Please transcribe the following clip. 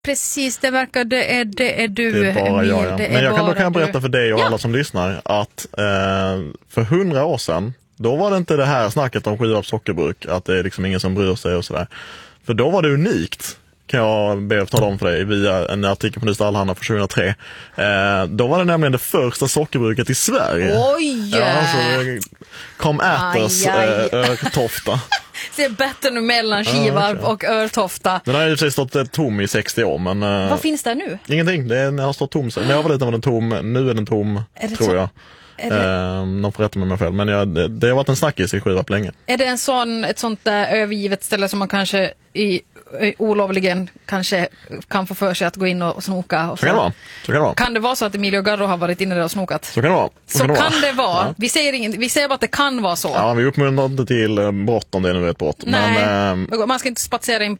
Precis, det verkar det är du. Det är bara Emil, jag, ja. Men då kan jag berätta för dig och alla som lyssnar att för 100 år sedan, då var det inte det här snacket om Skivarps sockerbruk, att det är liksom ingen som bryr sig och sådär. För då var det unikt, kan jag be att tala om för dig via en artikel på Nysta Allehanda från 2003. Då var det nämligen det första sockerbruket i Sverige. Oj! Ja, så kom Äters Örtofta. Det är bättre nu mellan Skivarp och Örtofta. Den har ju precis stått tom i 60 år, men... Vad finns där nu? Ingenting, den har stått tom. När jag var liten var den tom, nu är den tom, tror jag. Någon får rätta med mig själv, men det har varit en snackis i Skivarp länge. Är det ett sånt där övergivet ställe som man kanske olovligen kanske kan få för sig att gå in och snoka? Och så kan det vara. Kan det vara så att Emilio Garro har varit inne där och snokat? Så kan det vara. Så kan det vara. Ja. Vi säger bara att det kan vara så. Ja, vi uppmuntrar inte till brott om det nu är ett brott. Nej, men man ska inte spatsera in